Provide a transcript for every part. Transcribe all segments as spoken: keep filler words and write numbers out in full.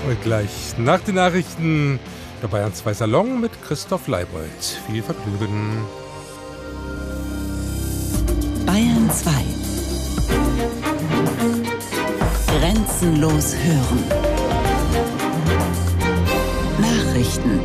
Und gleich nach den Nachrichten der Bayern zwei Salon mit Christoph Leibold. Viel Vergnügen. Bayern zwei. Grenzenlos hören. Nachrichten.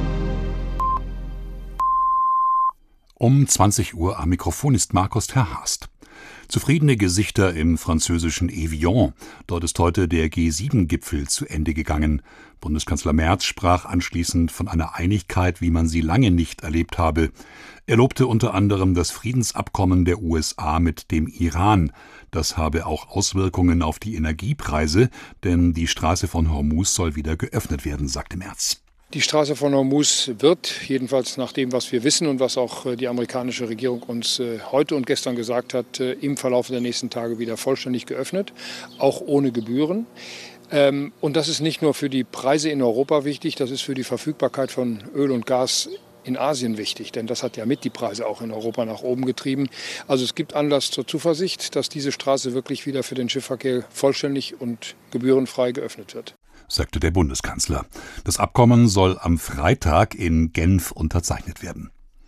Um zwanzig Uhr am Mikrofon ist Markus Terhorst. Zufriedene Gesichter im französischen Evian. Dort ist heute der G sieben Gipfel zu Ende gegangen. Bundeskanzler Merz sprach anschließend von einer Einigkeit, wie man sie lange nicht erlebt habe. Er lobte unter anderem das Friedensabkommen der U S A mit dem Iran. Das habe auch Auswirkungen auf die Energiepreise, denn die Straße von Hormuz soll wieder geöffnet werden, sagte Merz. Die Straße von Hormuz wird, jedenfalls nach dem, was wir wissen und was auch die amerikanische Regierung uns heute und gestern gesagt hat, im Verlauf der nächsten Tage wieder vollständig geöffnet, auch ohne Gebühren. Und das ist nicht nur für die Preise in Europa wichtig, das ist für die Verfügbarkeit von Öl und Gas in Asien wichtig, denn das hat ja mit die Preise auch in Europa nach oben getrieben. Also es gibt Anlass zur Zuversicht, dass diese Straße wirklich wieder für den Schiffsverkehr vollständig und gebührenfrei geöffnet wird, sagte der Bundeskanzler. Das Abkommen soll am Freitag in Genf unterzeichnet werden.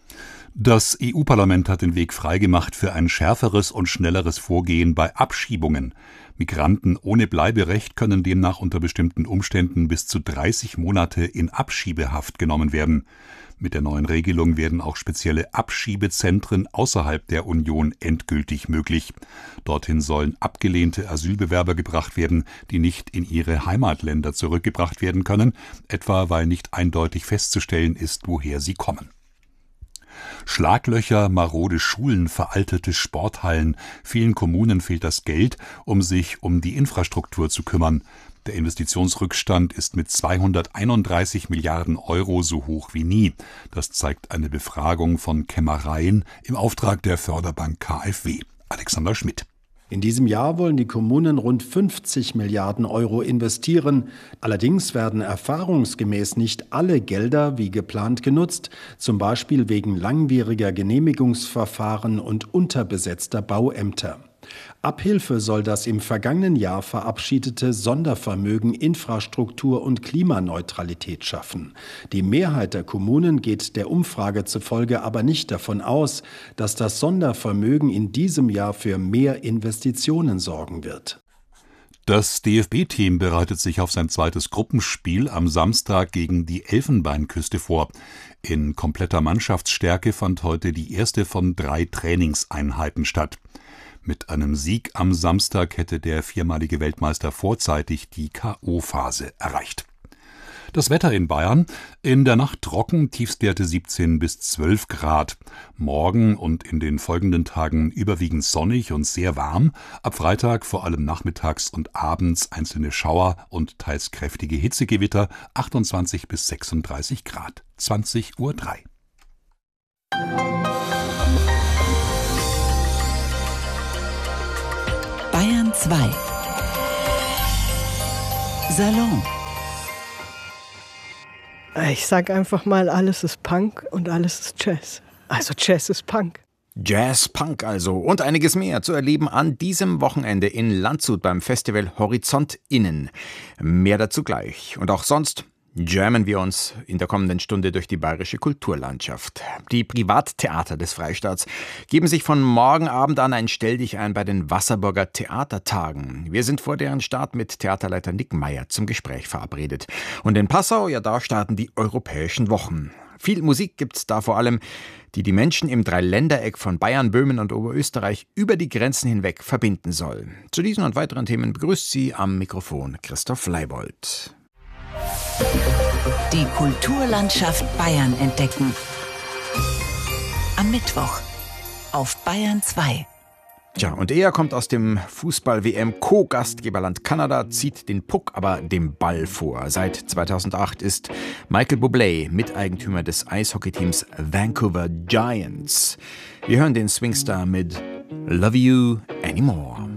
Das E U-Parlament hat den Weg freigemacht für ein schärferes und schnelleres Vorgehen bei Abschiebungen. Migranten ohne Bleiberecht können demnach unter bestimmten Umständen bis zu dreißig Monate in Abschiebehaft genommen werden. Mit der neuen Regelung werden auch spezielle Abschiebezentren außerhalb der Union endgültig möglich. Dorthin sollen abgelehnte Asylbewerber gebracht werden, die nicht in ihre Heimatländer zurückgebracht werden können, etwa weil nicht eindeutig festzustellen ist, woher sie kommen. Schlaglöcher, marode Schulen, veraltete Sporthallen. Vielen Kommunen fehlt das Geld, um sich um die Infrastruktur zu kümmern. Der Investitionsrückstand ist mit zweihunderteinunddreißig Milliarden Euro so hoch wie nie. Das zeigt eine Befragung von Kämmereien im Auftrag der Förderbank K f W. Alexander Schmidt. In diesem Jahr wollen die Kommunen rund fünfzig Milliarden Euro investieren. Allerdings werden erfahrungsgemäß nicht alle Gelder wie geplant genutzt, zum Beispiel wegen langwieriger Genehmigungsverfahren und unterbesetzter Bauämter. Abhilfe soll das im vergangenen Jahr verabschiedete Sondervermögen Infrastruktur und Klimaneutralität schaffen. Die Mehrheit der Kommunen geht der Umfrage zufolge aber nicht davon aus, dass das Sondervermögen in diesem Jahr für mehr Investitionen sorgen wird. Das D F B-Team bereitet sich auf sein zweites Gruppenspiel am Samstag gegen die Elfenbeinküste vor. In kompletter Mannschaftsstärke fand heute die erste von drei Trainingseinheiten statt. Mit einem Sieg am Samstag hätte der viermalige Weltmeister vorzeitig die K O-Phase erreicht. Das Wetter in Bayern: in der Nacht trocken, Tiefstwerte siebzehn bis zwölf Grad. Morgen und in den folgenden Tagen überwiegend sonnig und sehr warm. Ab Freitag vor allem nachmittags und abends einzelne Schauer und teils kräftige Hitzegewitter, achtundzwanzig bis sechsunddreißig Grad. zwanzig Uhr drei. Bayern zwei. Salon. Ich sag einfach mal, alles ist Punk und alles ist Jazz. Also Jazz ist Punk. Jazz, Punk also und einiges mehr zu erleben an diesem Wochenende in Landshut beim Festival Horizont Innen. Mehr dazu gleich. Und auch sonst jammen wir uns in der kommenden Stunde durch die bayerische Kulturlandschaft. Die Privattheater des Freistaats geben sich von morgen Abend an ein Stelldichein bei den Wasserburger Theatertagen. Wir sind vor deren Start mit Theaterleiter Nick Meyer zum Gespräch verabredet. Und in Passau, ja, da starten die Europäischen Wochen. Viel Musik gibt's da vor allem, die die Menschen im Dreiländereck von Bayern, Böhmen und Oberösterreich über die Grenzen hinweg verbinden soll. Zu diesen und weiteren Themen begrüßt Sie am Mikrofon Christoph Leibold. Die Kulturlandschaft Bayern entdecken. Am Mittwoch auf Bayern zwei. Tja, und er kommt aus dem Fußball-W M-Co-Gastgeberland Kanada, zieht den Puck aber dem Ball vor. Seit zweitausendacht ist Michael Bublé Miteigentümer des Eishockeyteams Vancouver Giants. Wir hören den Swingstar mit Love You Anymore.